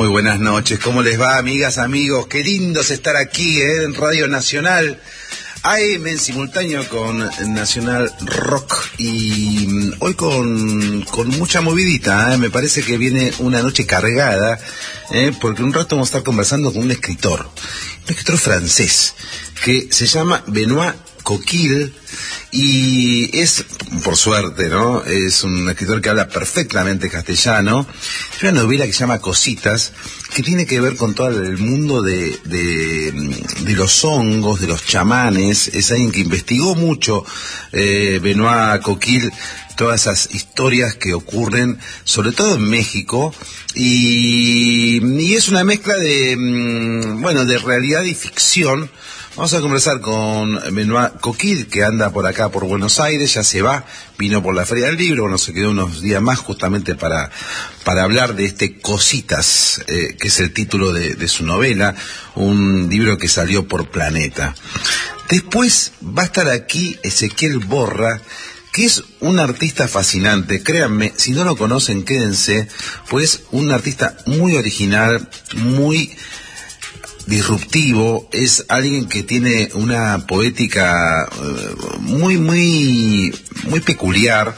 Muy buenas noches, ¿cómo les va, amigas, amigos? Qué lindo es estar aquí en Radio Nacional, AM en simultáneo con Nacional Rock, y hoy con mucha movidita, me parece que viene una noche cargada, porque un rato vamos a estar conversando con un escritor francés, que se llama Benoît Coquille, y es, por suerte, ¿no?, es un escritor que habla perfectamente castellano. Es una novela que se llama Cositas, que tiene que ver con todo el mundo de los hongos, de los chamanes. Es alguien que investigó mucho, Benoît Coquille, todas esas historias que ocurren, sobre todo en México, y es una mezcla de realidad y ficción. Vamos a conversar con Benoît Coquille, que anda por acá, por Buenos Aires, ya se va, vino por la Feria del Libro, bueno, se quedó unos días más justamente para hablar de este Cositas, que es el título de su novela, un libro que salió por Planeta. Después va a estar aquí Ezequiel Borra, que es un artista fascinante. Créanme, si no lo conocen, quédense, pues un artista muy original, muy disruptivo. Es alguien que tiene una poética muy peculiar.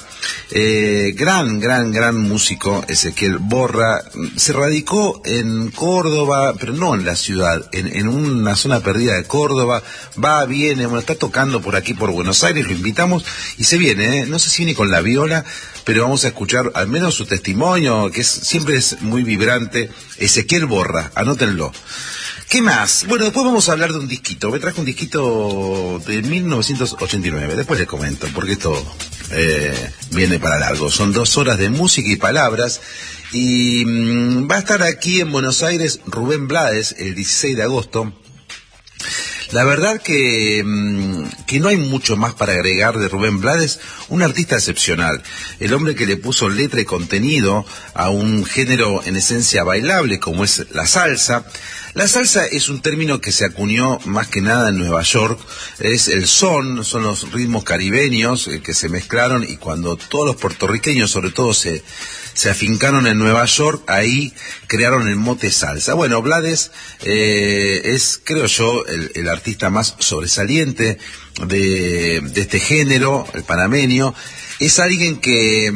Gran músico, Ezequiel Borra. Se radicó en Córdoba, pero no en la ciudad, en una zona perdida de Córdoba. Viene, está tocando por aquí, por Buenos Aires, lo invitamos y se viene, no sé si viene con la viola, pero vamos a escuchar al menos su testimonio, que siempre es muy vibrante. Ezequiel Borra, anótenlo. ¿Qué más? Bueno, después vamos a hablar de un disquito. Me traje un disquito de 1989. Después les comento, porque esto viene para largo. Son 2 horas de música y palabras. Y va a estar aquí en Buenos Aires Rubén Blades el 16 de agosto. La verdad que no hay mucho más para agregar de Rubén Blades, un artista excepcional, el hombre que le puso letra y contenido a un género en esencia bailable como es la salsa. La salsa es un término que se acuñó más que nada en Nueva York, es el son los ritmos caribeños que se mezclaron, y cuando todos los puertorriqueños sobre todo se afincaron en Nueva York, ahí crearon el mote salsa. Bueno, Blades es, creo yo, el artista más sobresaliente de este género, el panameño. Es alguien que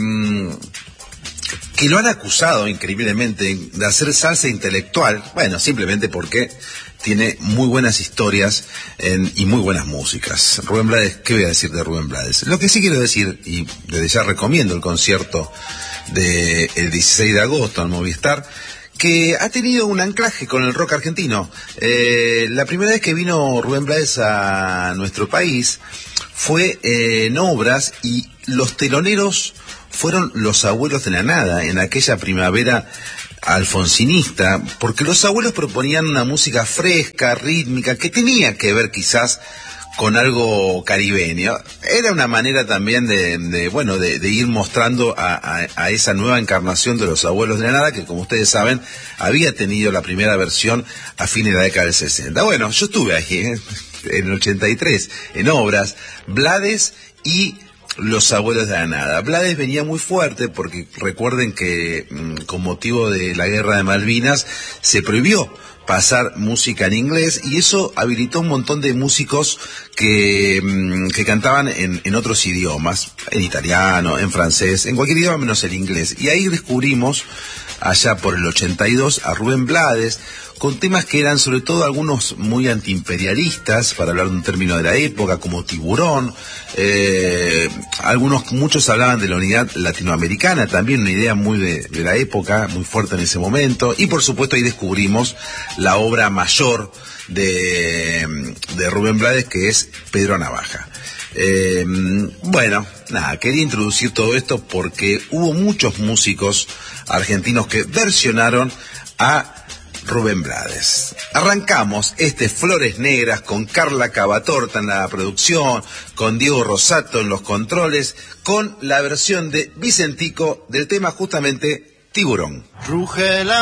lo han acusado increíblemente de hacer salsa intelectual, bueno, simplemente porque tiene muy buenas historias y muy buenas músicas. Rubén Blades, ¿qué voy a decir de Rubén Blades? Lo que sí quiero decir, y desde ya recomiendo el concierto del 16 de agosto al Movistar, que ha tenido un anclaje con el rock argentino. La primera vez que vino Rubén Blades a nuestro país fue en Obras, y los teloneros fueron Los Abuelos de la Nada, en aquella primavera alfonsinista, porque los abuelos proponían una música fresca, rítmica, que tenía que ver quizás con algo caribeño. Era una manera también de ir mostrando a esa nueva encarnación de Los Abuelos de la Nada, que, como ustedes saben, había tenido la primera versión a fines de la década del 60. Bueno, yo estuve ahí, en el 83, en Obras, Blades y Los Abuelos de la Nada. Blades venía muy fuerte porque recuerden que con motivo de la guerra de Malvinas se prohibió pasar música en inglés, y eso habilitó un montón de músicos que cantaban en otros idiomas, en italiano, en francés, en cualquier idioma menos el inglés. Y ahí descubrimos, allá por el 82, a Rubén Blades, con temas que eran sobre todo algunos muy antiimperialistas, para hablar de un término de la época, como Tiburón. Muchos hablaban de la unidad latinoamericana, también una idea muy de la época, muy fuerte en ese momento. Y por supuesto ahí descubrimos la obra mayor de Rubén Blades, que es Pedro Navaja. Bueno, nada, quería introducir todo esto porque hubo muchos músicos argentinos que versionaron a Rubén Blades. Arrancamos Flores Negras con Carla Cavatorta en la producción, con Diego Rosato en los controles, con la versión de Vicentico del tema justamente Tiburón. Ruge la